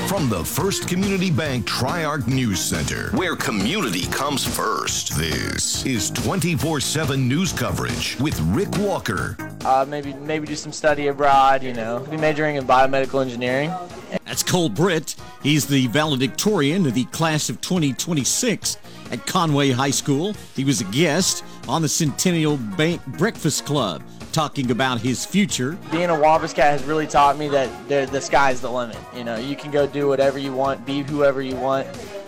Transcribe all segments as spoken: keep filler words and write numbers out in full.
From the First Community Bank Tri-Arc News Center, where community comes first, this is twenty-four seven news coverage with Rick Walker. Uh, maybe maybe do some study abroad, you know. Be majoring in biomedical engineering. That's Cole Britt. He's the valedictorian of the class of twenty twenty-six at Conway High School. He was a guest on the Centennial Bank Breakfast Club, talking about his future. Being a Wampus Cat has really taught me that the sky's the limit. You know, you can go do whatever you want, be whoever you want,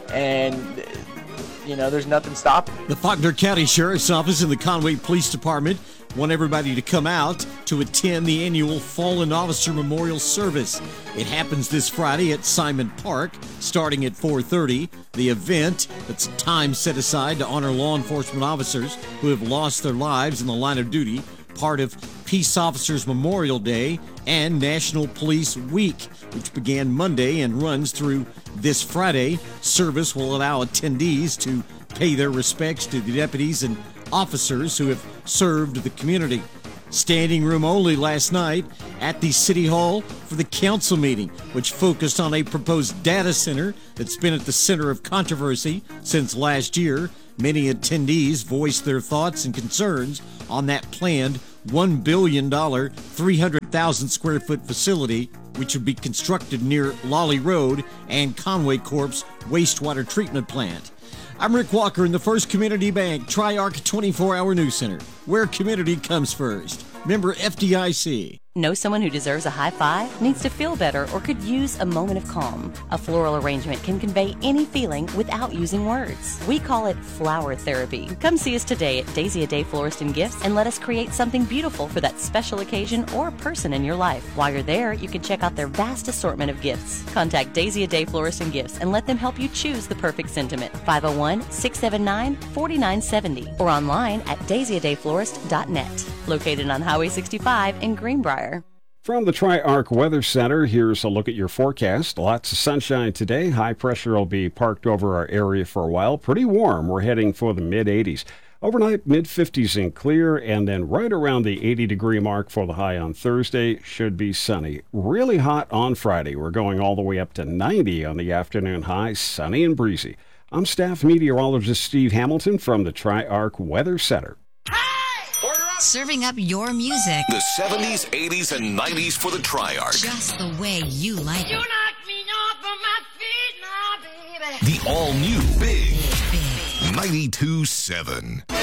and, you know, there's nothing stopping. The Faulkner County Sheriff's Office and the Conway Police Department want everybody to come out to attend the annual Fallen Officer Memorial Service. It happens this Friday at Simon Park, starting at four thirty. The event, that's time set aside to honor law enforcement officers who have lost their lives in the line of duty, part of Peace Officers Memorial Day and National Police Week, which began Monday and runs through this Friday. Service will allow attendees to pay their respects to the deputies and officers who have served the community. Standing room only last night at the City Hall for the council meeting, which focused on a proposed data center that's been at the center of controversy since last year. Many attendees voiced their thoughts and concerns on that planned one billion dollars, three hundred thousand square foot facility, which would be constructed near Lolly Road and Conway Corp's wastewater treatment plant. I'm Rick Walker in the First Community Bank Tri-Arc twenty-four hour News Center, where community comes first. Member F D I C. Know someone who deserves a high five, needs to feel better, or could use a moment of calm? A floral arrangement can convey any feeling without using words. We call it flower therapy. Come see us today at Daisy A Day Florist and Gifts and let us create something beautiful for that special occasion or person in your life. While you're there, you can check out their vast assortment of gifts. Contact Daisy A Day Florist and Gifts and let them help you choose the perfect sentiment. five oh one, six seven nine, four nine seven oh or online at daisy a day florist dot net. Located on Highway sixty-five in Greenbrier. From the Tri-Arc Weather Center, here's a look at your forecast. Lots of sunshine today. High pressure will be parked over our area for a while. Pretty warm. We're heading for the mid eighties. Overnight, mid fifties and clear, and then right around the eighty degree mark for the high on Thursday. Should be sunny. Really hot on Friday. We're going all the way up to ninety on the afternoon high, sunny and breezy. I'm staff meteorologist Steve Hamilton from the Tri-Arc Weather Center. Serving up your music. The seventies, eighties, and nineties for the Tri-Arc. Just the way you like You it. knock me off of my feet now, baby. The all-new Big Big. ninety-two seven.